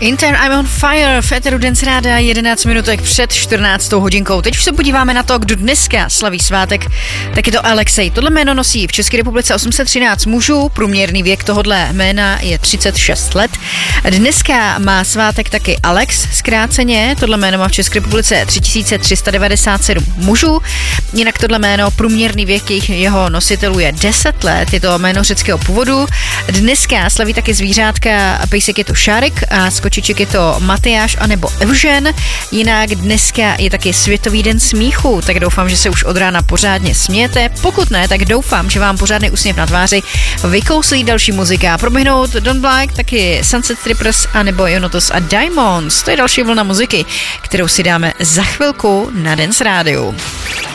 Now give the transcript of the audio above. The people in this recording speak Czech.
Intern I'm on fire v éteru Dance Rádia 11 minutek před 14. hodinkou. Teď už se podíváme na to, kdo dneska slaví svátek, tak je to Alexej. Tohle jméno nosí v České republice 813 mužů, průměrný věk tohodle jména je 36 let. Dneska má svátek taky Alex, zkráceně, tohle jméno má v České republice 3397 mužů, jinak tohle jméno, průměrný věk jeho nositelů je 10 let, je to jméno řeckého původu. Dneska slaví taky zvířátka, pejsek je to Šárek a kočiček je to Matyáš anebo Evžen. Jinak dneska je taky Světový den smíchu, tak doufám, že se už od rána pořádně smějete. Pokud ne, tak doufám, že vám pořádný úsměv na tváři vykouslí další muzika. Proběhnout Don't Black, taky Sunset Strippers anebo Jonotos a Diamonds. To je další vlna muziky, kterou si dáme za chvilku na Dance Rádiu.